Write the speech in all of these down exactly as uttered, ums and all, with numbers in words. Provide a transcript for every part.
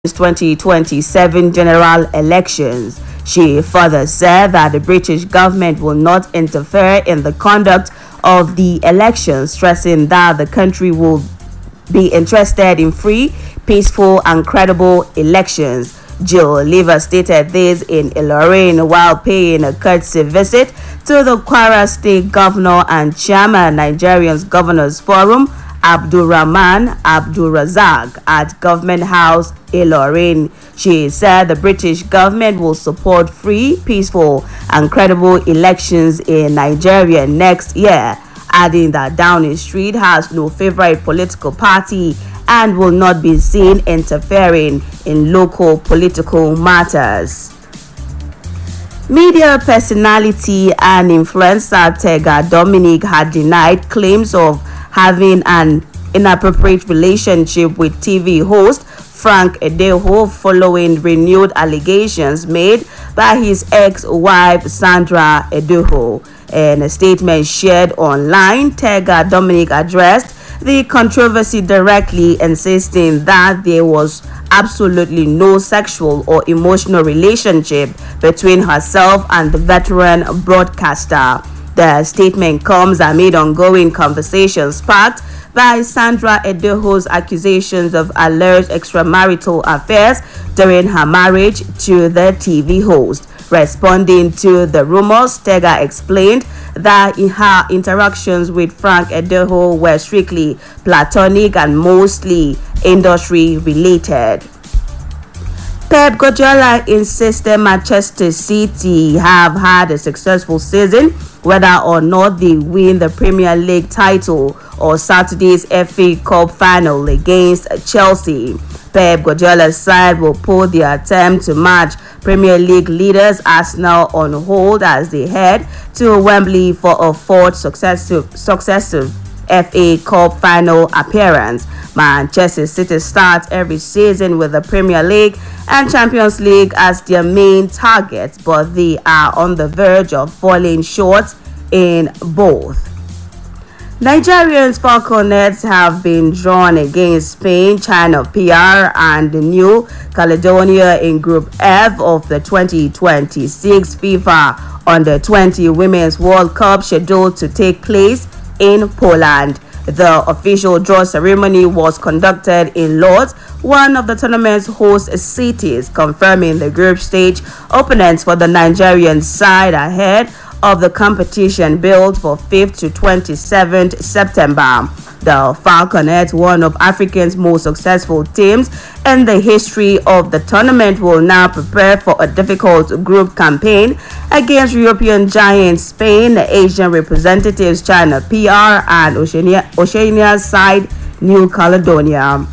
twenty twenty-seven general elections. She further said that the British government will not interfere in the conduct of the elections, stressing that the country will be interested in free, peaceful and credible elections. Jill Lever stated this in Ilorin while paying a courtesy visit to the Kwara State Governor and Chairman Nigerian Governors Forum, Abdulrahman Abdulrazak, at Government House, Ilorin. She said the British government will support free, peaceful and credible elections in Nigeria next year, adding that Downing Street has no favorite political party and will not be seen interfering in local political matters. Media personality and influencer Tega Dominic had denied claims of having an inappropriate relationship with T V host Frank Edeho following renewed allegations made by his ex-wife Sandra Edeho. In a statement shared online, Tega Dominic addressed the controversy directly, insisting that there was absolutely no sexual or emotional relationship between herself and the veteran broadcaster. The statement comes amid ongoing conversations sparked by Sandra Edeho's accusations of alleged extramarital affairs during her marriage to the T V host. Responding to the rumors, Tega explained that in her interactions with Frank Edeho were strictly platonic and mostly industry related. Pep Guardiola insisted Manchester City have had a successful season, whether or not they win the Premier League title or Saturday's F A Cup final against Chelsea. Pep Guardiola's side will put their attempt to match Premier League leaders Arsenal on hold as they head to Wembley for a fourth successive successive F A Cup final appearance. Manchester City starts every season with the Premier League and Champions League as their main targets, but they are on the verge of falling short in both. Nigerians Falconets have been drawn against Spain, China P R and New Caledonia in Group F of the twenty twenty-six FIFA Under twenty Women's World Cup scheduled to take place in Poland. The official draw ceremony was conducted in Lodz, one of the tournament's host cities, confirming the group stage opponents for the Nigerian side ahead of the competition billed for fifth to twenty-seventh September. The Falconets, one of Africa's most successful teams in the history of the tournament, will now prepare for a difficult group campaign against European giants Spain, Asian representatives China P R, and Oceania, Oceania's side New Caledonia.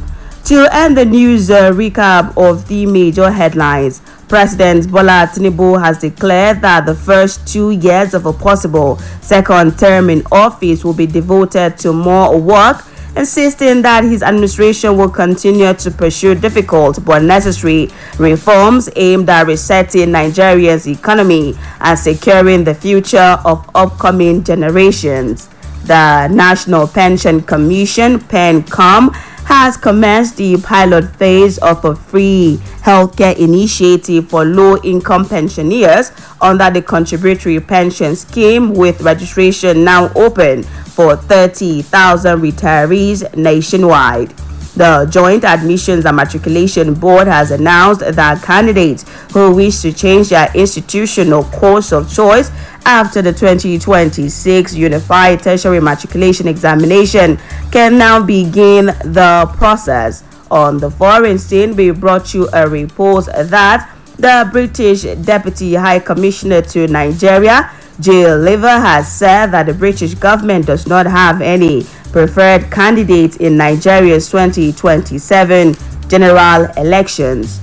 To end the news uh, recap of the major headlines, President Bola Tinubu has declared that the first two years of a possible second term in office will be devoted to more work, insisting that his administration will continue to pursue difficult but necessary reforms aimed at resetting Nigeria's economy and securing the future of upcoming generations. The National Pension Commission, PENCOM, has commenced the pilot phase of a free healthcare initiative for low-income pensioners under the contributory pension scheme, with registration now open for thirty thousand retirees nationwide. The Joint Admissions and Matriculation Board has announced that candidates who wish to change their institutional course of choice after the twenty twenty-six Unified Tertiary Matriculation Examination can now begin the process. On the foreign scene, we brought you a report that the British Deputy High Commissioner to Nigeria, Jill Lever, has said that the British government does not have any preferred candidates in Nigeria's twenty twenty-seven general elections.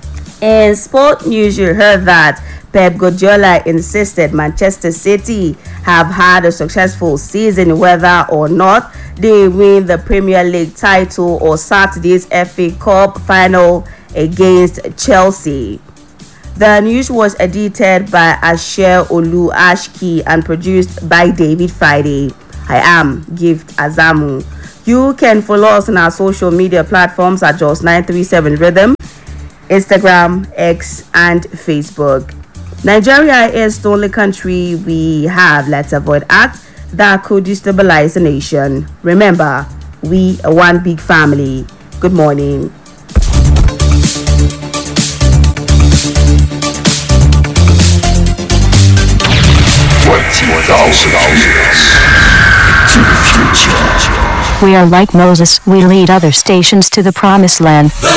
In sport news, you heard that Pep Guardiola insisted Manchester City have had a successful season whether or not they win the Premier League title or Saturday's F A Cup final against Chelsea. The news was edited by Asher Olu Ashki and produced by David Friday. I am Gift Azamu. You can follow us on our social media platforms at Jos nine three seven Rhythm, Instagram, X, and Facebook. Nigeria is the only country we have, let's avoid acts that could destabilize the nation. Remember, we are one big family. Good morning. twenty thousand years to the future. We are like Moses, we lead other stations to the promised land.